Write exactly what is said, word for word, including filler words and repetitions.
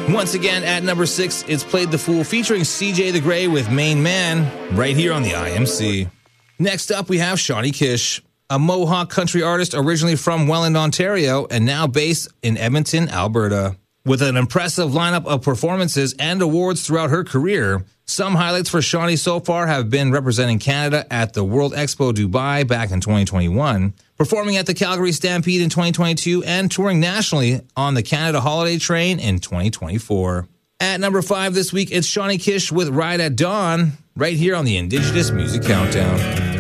Once again, at number six, it's Played the Fool featuring C J the Gray with Main Man, right here on the I M C. Next up, we have Shawnee Kish, a Mohawk country artist originally from Welland, Ontario, and now based in Edmonton, Alberta. With an impressive lineup of performances and awards throughout her career, some highlights for Shawnee so far have been representing Canada at the World Expo Dubai back in twenty twenty-one, performing at the Calgary Stampede in twenty twenty-two, and touring nationally on the Canada Holiday Train in twenty twenty-four. At number five this week, it's Shawnee Kish with Ride at Dawn, right here on the Indigenous Music Countdown.